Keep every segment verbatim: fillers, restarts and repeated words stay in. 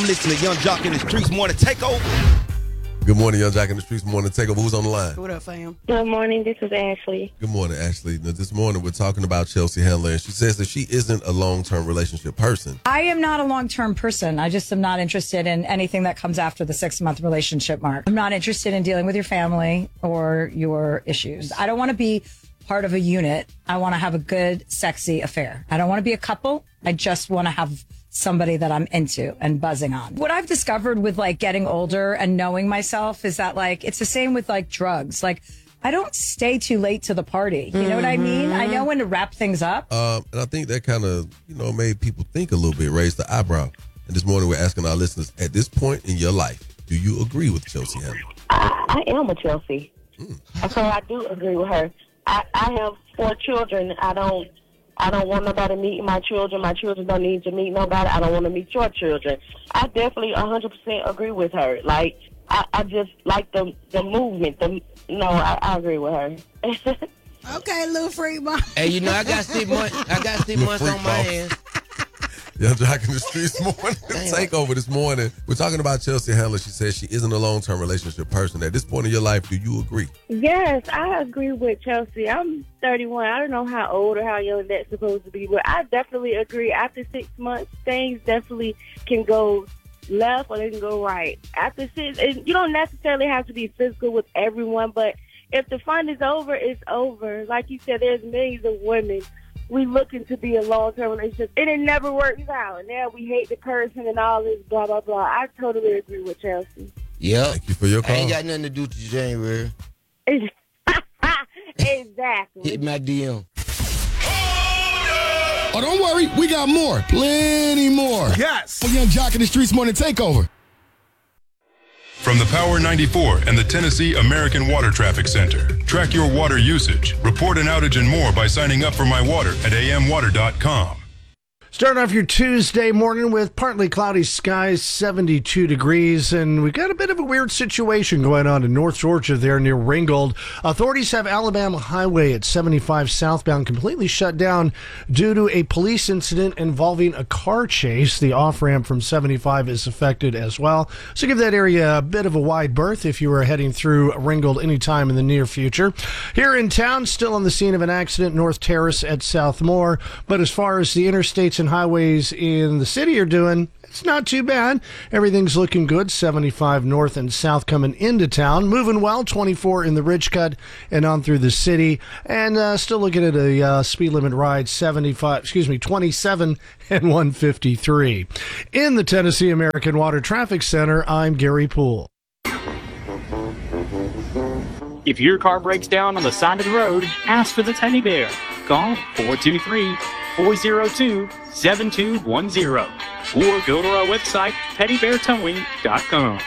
listening to Young Jock in the Streets Morning Takeover. Good morning, Young Jock in the Streets Morning Takeover. Who's on the line? What up, fam? Good morning. This is Ashley. Good morning, Ashley. Now, this morning we're talking about Chelsea Handler, and she says that she isn't a long-term relationship person. I am not a long-term person. I just am not interested in anything that comes after the six-month relationship mark. I'm not interested in dealing with your family or your issues. I don't want to be part of a unit. I want to have a good, sexy affair. I don't want to be a couple. I just want to have somebody that I'm into and buzzing on. What I've discovered with like getting older and knowing myself is that like it's the same with like drugs. Like I don't stay too late to the party. You know mm-hmm. what I mean? I know when to wrap things up. Um, and I think that kind of, you know, made people think a little bit, raise the eyebrow. And this morning we're asking our listeners, at this point in your life, do you agree with Chelsea Handler? I, I am a Chelsea. Mm. So I do agree with her. I, I have four children. I don't I don't want nobody meeting my children. My children don't need to meet nobody. I don't want to meet your children. I definitely one hundred percent agree with her. Like, I, I just like the the movement. The No, I, I agree with her. Okay, little freak mom. Hey, you know, I got six months, I got six months on my hands. Young Jock in the Streets Morning Takeover this morning. We're talking about Chelsea Handler. She says she isn't a long-term relationship person. At this point in your life, do you agree? Yes, I agree with Chelsea. I'm thirty-one. I don't know how old or how young that's supposed to be, but I definitely agree. After six months, things definitely can go left or they can go right. After six, you don't necessarily have to be physical with everyone, but if the fun is over, it's over. Like you said, there's millions of women we looking to be a long-term relationship, and it never works out. And now we hate the person and all this blah, blah, blah. I totally agree with Chelsea. Yep. Thank you for your call. I ain't got nothing to do to January. Exactly. Hit my D M. Oh, don't worry. We got more. Plenty more. Yes. For Young Jock in the Streets Morning Takeover. From the Power ninety-four and the Tennessee American Water Traffic Center. Track your water usage, report an outage and more by signing up for My Water at a m water dot com. Start off your Tuesday morning with partly cloudy skies, seventy-two degrees, and we got a bit of a weird situation going on in North Georgia there near Ringgold. Authorities have Alabama Highway at seventy-five southbound completely shut down due to a police incident involving a car chase. The off-ramp from seventy-five is affected as well. So give that area a bit of a wide berth if you are heading through Ringgold anytime in the near future. Here in town, still on the scene of an accident, North Terrace at South Moore, but as far as the interstates and highways in the city are doing, it's not too bad. Everything's looking good. seventy-five north and south coming into town. Moving well. twenty-four in the Ridge Cut and on through the city. And uh, still looking at a uh, speed limit ride, seventy-five, excuse me, twenty-seven and one fifty-three. In the Tennessee American Water Traffic Center, I'm Gary Poole. If your car breaks down on the side of the road, ask for the Teddy Bear. Call four two three, four zero two, seven two one zero or go to our website, teddy bear towing dot com.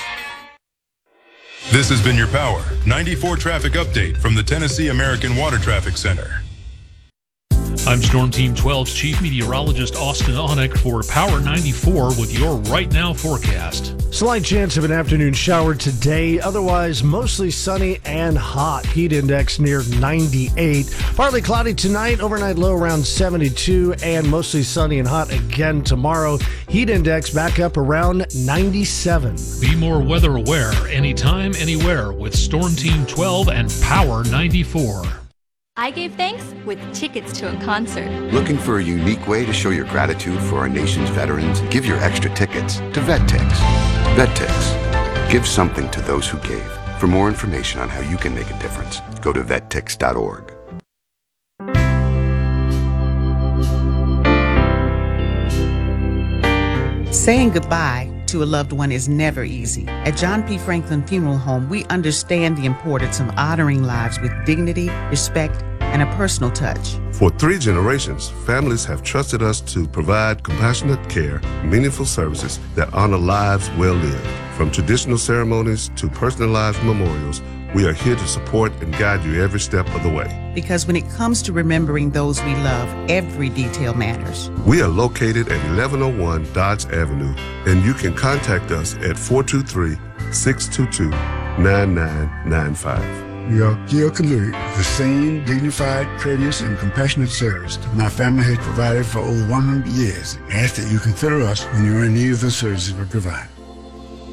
This has been your Power ninety-four traffic update from the Tennessee American Water Traffic Center. I'm Storm Team twelve's Chief Meteorologist Austin Onick for Power ninety-four with your Right Now forecast. Slight chance of an afternoon shower today. Otherwise, mostly sunny and hot. Heat index near ninety-eight. Partly cloudy tonight. Overnight low around seventy-two. And mostly sunny and hot again tomorrow. Heat index back up around ninety-seven. Be more weather aware anytime, anywhere with Storm Team twelve and Power ninety-four. I gave thanks with tickets to a concert. Looking for a unique way to show your gratitude for our nation's veterans? Give your extra tickets to VetTix. VetTix. Give something to those who gave. For more information on how you can make a difference, go to vet tix dot org. Saying goodbye to a loved one is never easy. At John P. Franklin Funeral Home, we understand the importance of honoring lives with dignity, respect, and a personal touch. For three generations, families have trusted us to provide compassionate care, meaningful services that honor lives well lived. From traditional ceremonies to personalized memorials, we are here to support and guide you every step of the way. Because when it comes to remembering those we love, every detail matters. We are located at eleven oh one Dodge Avenue, and you can contact us at four two three, six two two, nine nine nine five. We are Kia Kaluri, the same dignified, courteous, and compassionate service that my family has provided for over one hundred years. I ask that you consider us when you're in need of the services we provide.